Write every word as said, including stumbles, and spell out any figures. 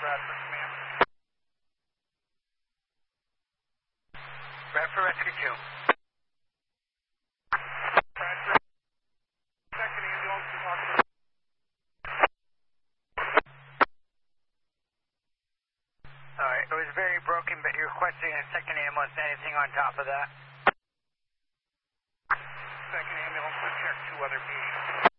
Bradford Command. Bradford Rescue two. Bradford. Second ambulance to talk to. Alright, it was very broken, but you're requesting a second ambulance. Anything on top of that? Second ambulance to check two other patients.